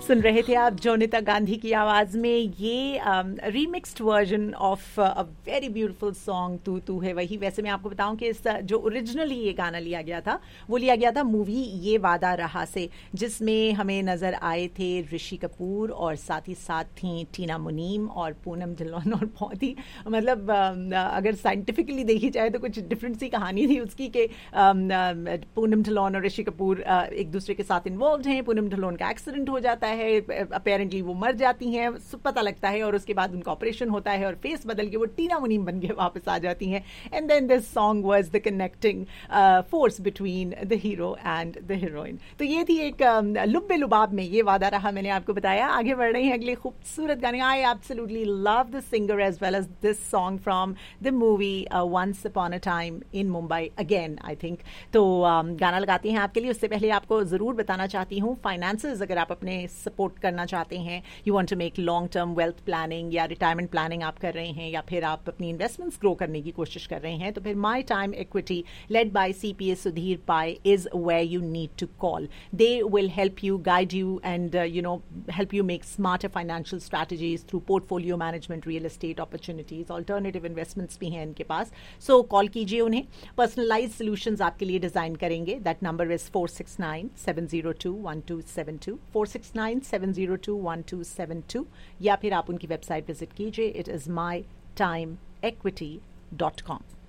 सुन रहे थे आप जोनिता गांधी की आवाज में ये remixed version of a very beautiful song तू तू है वही। वैसे मैं आपको बताऊं कि इस जो ओरिजिनली ये गाना लिया गया था वो लिया गया था मूवी ये वादा रहा से, जिसमें हमें नजर आए थे ऋषि कपूर और साथ ही साथ थी टीना मुनीम और पूनम ढिल्लोन। और बहुत ही मतलब अगर साइंटिफिकली देखी जाए तो कुछ डिफरेंट सी कहानी थी उसकी कि पूनम ढिल्लोन और ऋषि कपूर एक दूसरे के साथ इन्वॉल्व हैं। पूनम ढिल्लोन का एक्सीडेंट हो जाता है, अपेरेंटली वो मर जाती हैं पता लगता है, और उसके बाद उनका ऑपरेशन होता है और फेस बदल के वो टीना मुनीम बन के वापस आ जाती हैं। And then this song was the connecting force between the hero and the heroine. तो ये थी एक लुब्बे लुबाब में ये वादा रहा, मैंने आपको बताया। आगे बढ़ रहे हैं अगले खूबसूरत गाने। I absolutely love the singer as well as this song from the movie once upon a time in Mumbai again I think. तो गाना लगाते हैं आपके लिए। उससे पहले आपको जरूर बताना चाहती हूँ फाइनेंसेस अगर आप अपने सपोर्ट करना चाहते हैं, you want to make long term wealth planning या रिटायरमेंट प्लानिंग आप कर रहे हैं, या फिर आप अपनी इन्वेस्टमेंट्स ग्रो करने की कोशिश कर रहे हैं, तो फिर my time equity led by CPA Sudhir pi is where you need to call. They will help you, guide you and help you make smarter financial strategies through portfolio management, real estate opportunities, alternative investments भी हैं इनके पास। So call कीजिए उन्हें, personalized solutions आपके लिए design करेंगे। That number is 469-702-1272 469-702-1272, या फिर आप उनकी वेबसाइट विजिट कीजिए, it is mytimeequity.com।